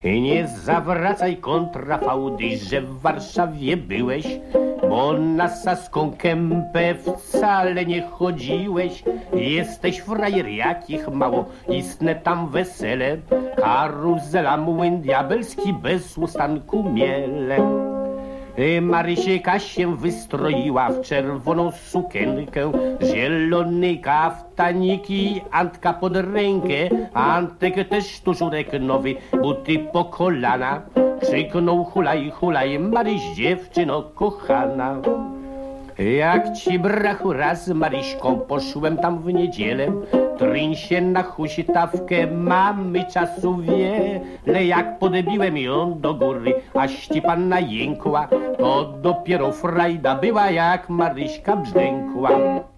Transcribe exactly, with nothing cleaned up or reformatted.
Nie zawracaj kontrafałdy, że w Warszawie byłeś, bo na Saską Kępę wcale nie chodziłeś. Jesteś frajer jakich mało, istne tam wesele, karuzela, młyn diabelski, bez ustanku miele. Marysieka się wystroiła w czerwoną sukienkę, zielony kaftanik i Antka pod rękę. Antek też tużurek nowy, buty po kolana. Krzyknął hulaj, hulaj, Maryś dziewczyno kochana. Jak ci brachu raz z Maryśką poszłem tam w niedzielę, tryń się na huśtawkę, mamy czasu wiele. Jak podebiłem ją do góry, a ścipanna jękła, to dopiero frajda była, jak Maryśka brzękła.